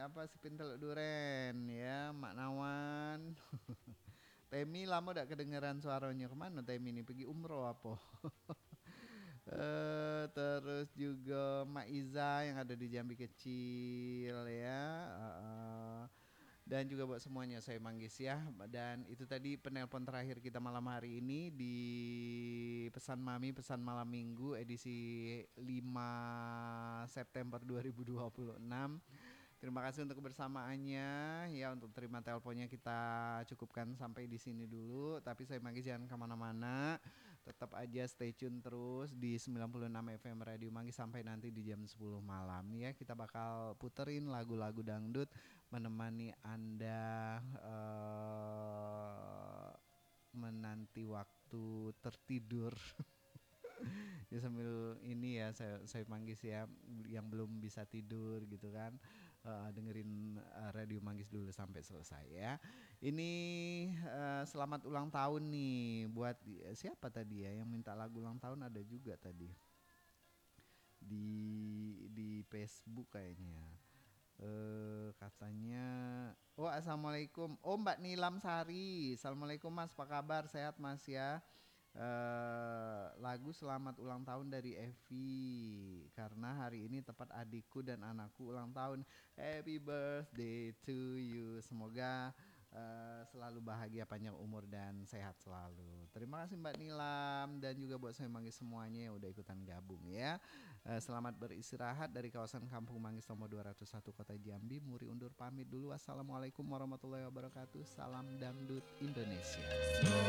apa si Pintel Duren ya, Mak Nawan. Temi lama udah kedengeran suaranya, kemana Temi ini, pergi umroh apa? Terus juga Mak Iza yang ada di Jambi Kecil ya. Dan juga buat semuanya saya Manggis ya. Dan itu tadi penelpon terakhir kita malam hari ini di Pesan Mami Pesan Malam Minggu edisi 5 September 2026. Terima kasih untuk kebersamaannya ya, untuk terima teleponnya kita cukupkan sampai di sini dulu. Tapi saya Manggis jangan kemana-mana, tetap aja stay tune terus di 96 FM Radio Manggis sampai nanti di jam 10 malam ya. Kita bakal puterin lagu-lagu dangdut menemani Anda menanti waktu tertidur. Ya sambil ini ya saya Manggis ya, yang belum bisa tidur gitu kan, dengerin Radio Manggis dulu sampai selesai ya. Ini selamat ulang tahun nih buat siapa tadi ya yang minta lagu ulang tahun, ada juga tadi di Facebook kayaknya. Katanya, oh assalamualaikum, oh Mbak Nilam Sari, assalamualaikum Mas, apa kabar, sehat Mas ya. Lagu selamat ulang tahun dari Evi, karena hari ini tepat adikku dan anakku ulang tahun. Happy birthday to you, semoga selalu bahagia, panjang umur dan sehat selalu. Terima kasih Mbak Nilam, dan juga buat saya Manggis semuanya yang udah ikutan gabung ya. Selamat beristirahat dari kawasan Kampung Manggis nomor 201 Kota Jambi. Muri undur pamit dulu. Wassalamualaikum warahmatullahi wabarakatuh. Salam dangdut Indonesia.